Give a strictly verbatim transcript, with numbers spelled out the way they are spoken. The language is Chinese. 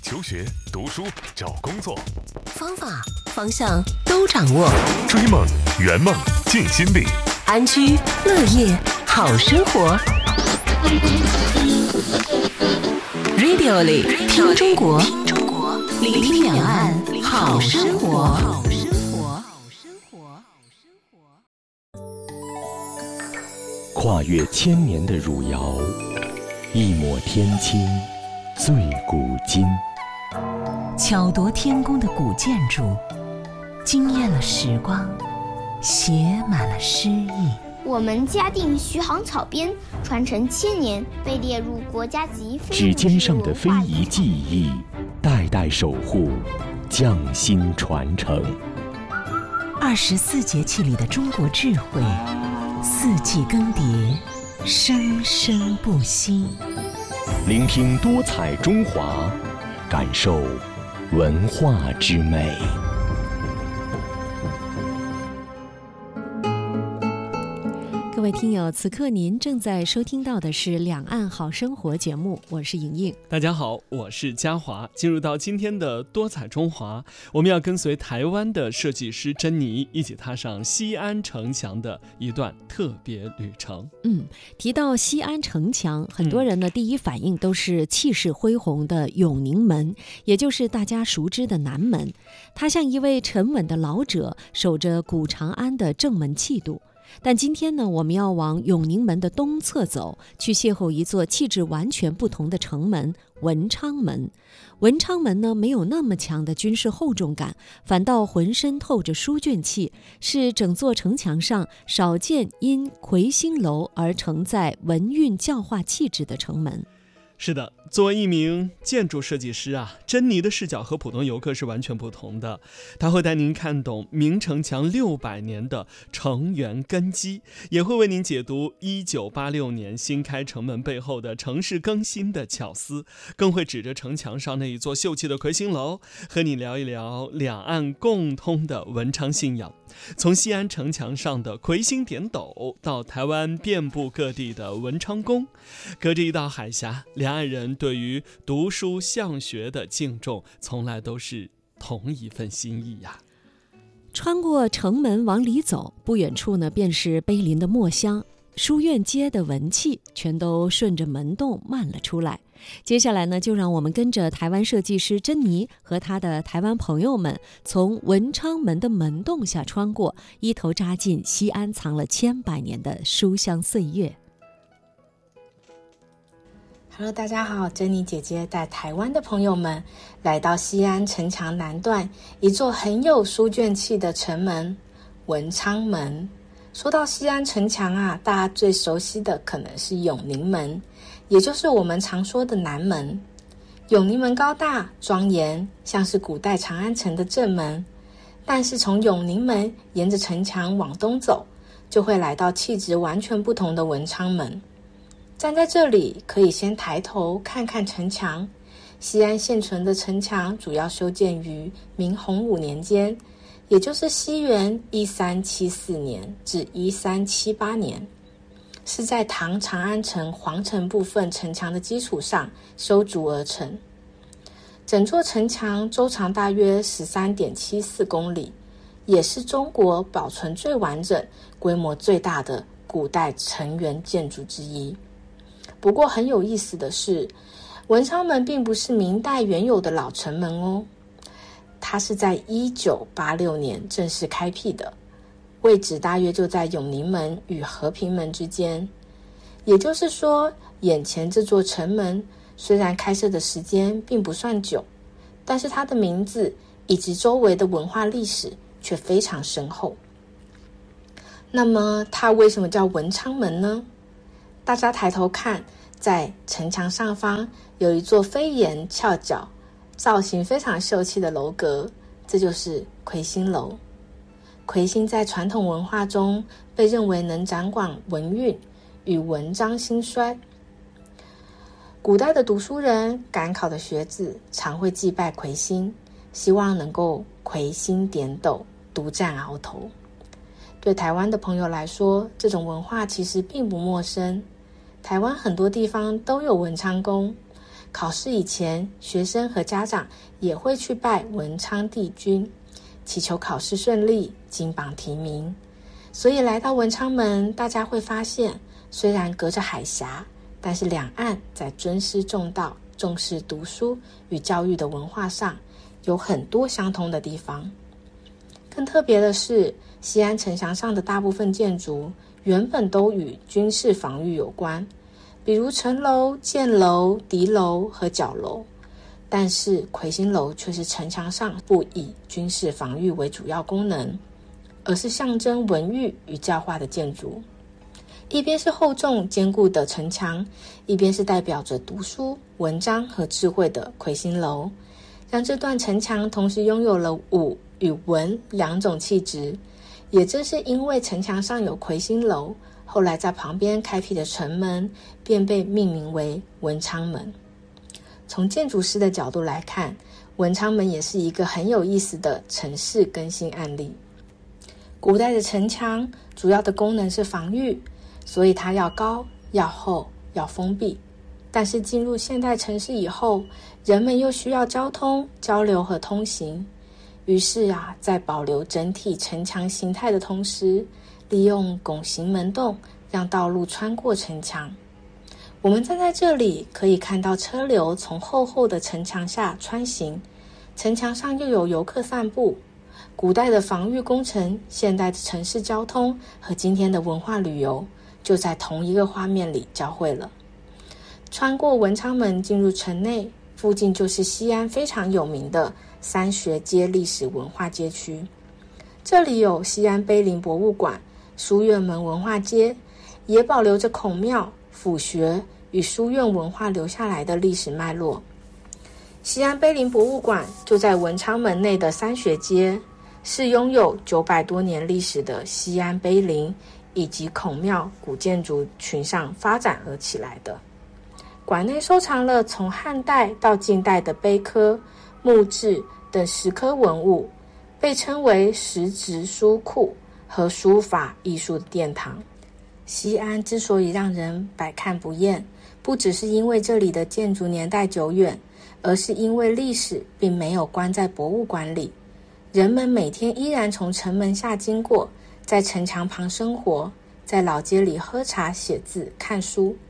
求学、读书、找工作， 方法、方向都掌握。 追梦、圆梦、尽心力， 安居乐业好生活。Radio 里听中国，聆听两岸好生活。 跨越千年的汝窑，一抹天青最古今。 巧夺天工的古建筑，惊艳了时光，写满了诗意。 我们嘉定徐杭草编传承千年，被列入国家级非指尖上的非遗技艺，代代守护，匠心传承。 二十四节气里的中国智慧，四季更迭，生生不息。 聆听多彩中华，感受文化之美。 各位听友，此刻您正在收听到的是《两岸好生活》节目，我是莹莹。 大家好，我是嘉华。进入到今天的多彩中华，我们要跟随台湾的设计师珍妮一起踏上西安城墙的一段特别旅程。 嗯，提到西安城墙，很多人的第一反应都是气势恢宏的永宁门，也就是大家熟知的南门。它像一位沉稳的老者，守着古长安的正门气度。但今天呢，我们要往永宁门的东侧走，去邂逅一座气质完全不同的城门——文昌门。文昌门呢，没有那么强的军事厚重感，反倒浑身透着书卷气，是整座城墙上少见因魁星楼而承载文韵教化气质的城门。 是的，作为一名建筑设计师啊，珍妮的视角和普通游客是完全不同的。他会带您看懂明城墙六百年的城垣根基，也会为您解读一九八六年新开城门背后的城市更新的巧思，更会指着城墙上那一座秀气的魁星楼，和你聊一聊两岸共通的文昌信仰。从西安城墙上的魁星点斗，到台湾遍布各地的文昌宫，隔着一道海峡，两岸人对于读书向学的敬重，从来都是同一份心意呀。 穿过城门往里走，不远处呢，便是碑林的墨香，书院街的文气全都顺着门洞漫了出来。接下来呢，就让我们跟着台湾设计师珍妮和他的台湾朋友们，从文昌门的门洞下穿过，一头扎进西安藏了千百年的书香岁月。 Hello， 大家好，珍妮姐姐带台湾的朋友们来到西安城墙南段一座很有书卷气的城门——文昌门。说到西安城墙啊，大家最熟悉的可能是永宁门，也就是我们常说的南门。永宁门高大庄严，像是古代长安城的正门，但是从永宁门沿着城墙往东走，就会来到气质完全不同的文昌门。站在这里，可以先抬头看看城墙。西安现存的城墙主要修建于明洪武年间，也就是西元一三七四年至一三七八年，是在唐长安城皇城部分城墙的基础上修筑而成。整座城墙周长大约 十三点七四公里，也是中国保存最完整、规模最大的古代城垣建筑之一。不过很有意思的是，文昌门并不是明代原有的老城门哦，它是在一九八六年正式开辟的，位置大约就在永宁门与和平门之间。也就是说，眼前这座城门虽然开设的时间并不算久，但是它的名字以及周围的文化历史却非常深厚。那么它为什么叫文昌门呢？大家抬头看，在城墙上方有一座飞檐翘角、造型非常秀气的楼阁，这就是魁星楼。魁星在传统文化中被认为能掌管文运与文章兴衰。古代的读书人、赶考的学子常会祭拜魁星，希望能够魁星点斗，独占鳌头。对台湾的朋友来说，这种文化其实并不陌生。台湾很多地方都有文昌宫， 考试以前，学生和家长也会去拜文昌帝君，祈求考试顺利，金榜题名。所以来到文昌门，大家会发现，虽然隔着海峡，但是两岸在尊师重道、重视读书与教育的文化上，有很多相同的地方。更特别的是，西安城墙上的大部分建筑原本都与军事防御有关，比如城楼、箭楼、敌楼和角楼。但是魁星楼却是城墙上不以军事防御为主要功能，而是象征文育与教化的建筑。一边是厚重坚固的城墙，一边是代表着读书、文章和智慧的魁星楼，让这段城墙同时拥有了武与文两种气质。也正是因为城墙上有魁星楼，后来在旁边开辟的城门便被命名为文昌门。从建筑师的角度来看，文昌门也是一个很有意思的城市更新案例。古代的城墙主要的功能是防御，所以它要高、要厚、要封闭。但是进入现代城市以后，人们又需要交通、交流和通行。于是啊，在保留整体城墙形态的同时，利用拱形门洞让道路穿过城墙。我们站在这里，可以看到车流从厚厚的城墙下穿行，城墙上又有游客散步。古代的防御工程、现代的城市交通和今天的文化旅游，就在同一个画面里交汇了。穿过文昌门进入城内，附近就是西安非常有名的三学街历史文化街区。这里有西安碑林博物馆、书院门文化街，也保留着孔庙、府学与书院文化留下来的历史脉络。西安碑林博物馆就在文昌门内的三学街，是拥有九百多年历史的西安碑林以及孔庙古建筑群上发展而起来的。馆内收藏了从汉代到近代的碑刻、木质等十科文物，被称为石质书库和书法艺术的殿堂。西安之所以让人百看不厌，不只是因为这里的建筑年代久远，而是因为历史并没有关在博物馆里，人们每天依然从城门下经过，在城墙旁生活，在老街里喝茶、写字、看书。